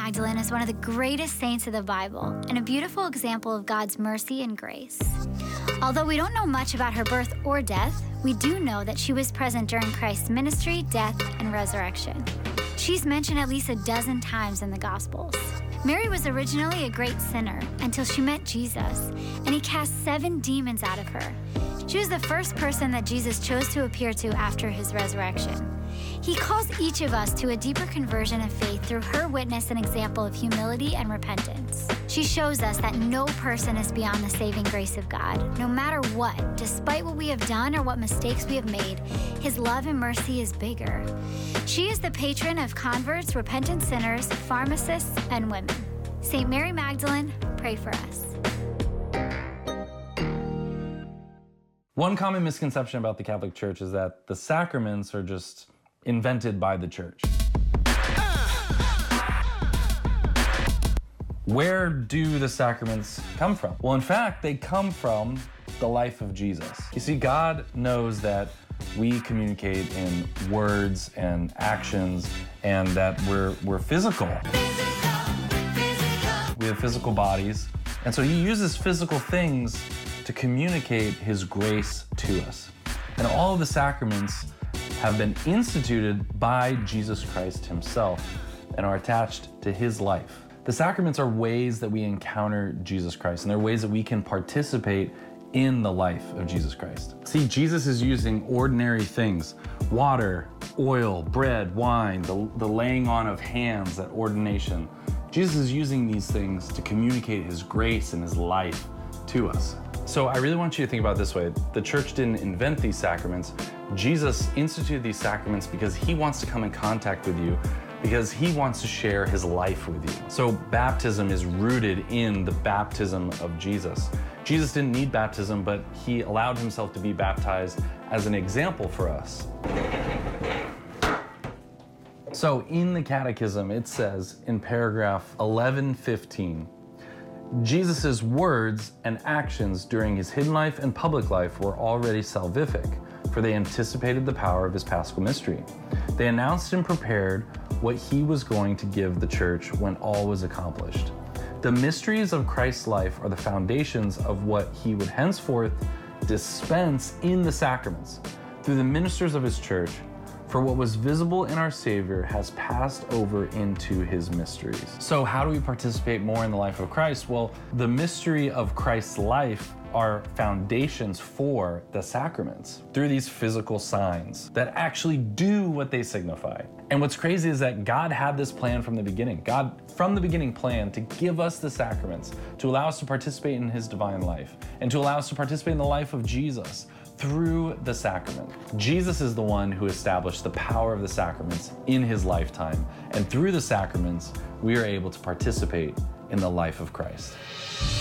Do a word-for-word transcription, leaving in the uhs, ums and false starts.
Magdalene is one of the greatest saints of the Bible and a beautiful example of God's mercy and grace. Although we don't know much about her birth or death, we do know that she was present during Christ's ministry, death, and resurrection. She's mentioned at least a dozen times in the Gospels. Mary was originally a great sinner until she met Jesus, and he cast seven demons out of her. She was the first person that Jesus chose to appear to after his resurrection. He calls each of us to a deeper conversion of faith through her witness and example of humility and repentance. She shows us that no person is beyond the saving grace of God. No matter what, despite what we have done or what mistakes we have made, his love and mercy is bigger. She is the patron of converts, repentant sinners, pharmacists, and women. Saint Mary Magdalene, pray for us. One common misconception about the Catholic Church is that the sacraments are just invented by the church. Where do the sacraments come from? Well, in fact, they come from the life of Jesus. You see, God knows that we communicate in words and actions, and that we're, we're physical. Physical, physical. We have physical bodies, and so he uses physical things to communicate his grace to us. And all of the sacraments have been instituted by Jesus Christ himself and are attached to his life. The sacraments are ways that we encounter Jesus Christ, and they're ways that we can participate in the life of Jesus Christ. See, Jesus is using ordinary things: water, oil, bread, wine, the, the laying on of hands at ordination. Jesus is using these things to communicate his grace and his life to us. So I really want you to think about it this way. The church didn't invent these sacraments. Jesus instituted these sacraments because he wants to come in contact with you, because he wants to share his life with you. So baptism is rooted in the baptism of Jesus. Jesus didn't need baptism, but he allowed himself to be baptized as an example for us. So in the Catechism, it says in paragraph eleven fifteen, Jesus' words and actions during his hidden life and public life were already salvific, for they anticipated the power of his paschal mystery. They announced and prepared what he was going to give the church when all was accomplished. The mysteries of Christ's life are the foundations of what he would henceforth dispense in the sacraments through the ministers of his church, for what was visible in our Savior has passed over into his mysteries. So how do we participate more in the life of Christ? Well, the mystery of Christ's life are foundations for the sacraments through these physical signs that actually do what they signify. And what's crazy is that God had this plan from the beginning. God, from the beginning, planned to give us the sacraments, to allow us to participate in his divine life, and to allow us to participate in the life of Jesus through the sacrament. Jesus is the one who established the power of the sacraments in his lifetime, and through the sacraments, we are able to participate in the life of Christ.